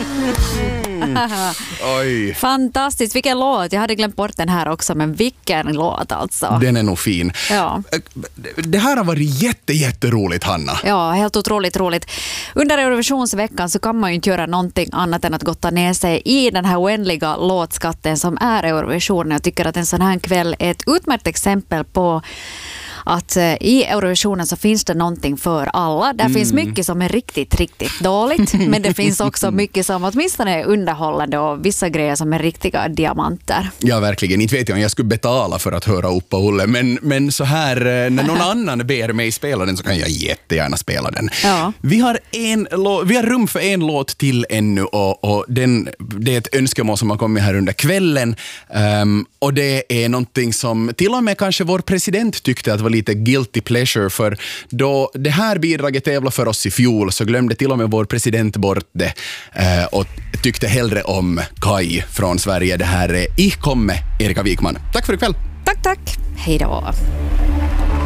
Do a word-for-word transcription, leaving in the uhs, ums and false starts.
Oj. Fantastiskt, vilken låt. Jag hade glömt bort den här också, men vilken låt alltså. Den är nog fin. Ja. Det här har varit jätte, jätteroligt, Hanna. Ja, helt otroligt roligt. Under Eurovisionsveckan så kan man ju inte göra någonting annat än att gotta ner sig i den här oändliga låtskatten som är Eurovisionen. Jag tycker att en sån här kväll är ett utmärkt exempel på att i Eurovisionen så finns det någonting för alla. Där mm. finns mycket som är riktigt, riktigt dåligt. Men det finns också mycket som åtminstone är underhållande och vissa grejer som är riktiga diamanter. Ja, verkligen. Inte vet jag om jag skulle betala för att höra upp på Olle. Men, men så här, när någon annan ber mig spela den så kan jag jättegärna spela den. Ja. Vi har, en, vi har rum för en låt till ännu och, och den, det är ett önskemål som har kommit här under kvällen. Um, och det är någonting som till och med kanske vår president tyckte att var lite guilty pleasure, för då det här bidraget tävlade för oss i fjol så glömde till och med vår president bort det eh, och tyckte hellre om Kai från Sverige. Det här är Ich komme, Erika Wikman. Tack för ikväll. Tack, tack. Hej då.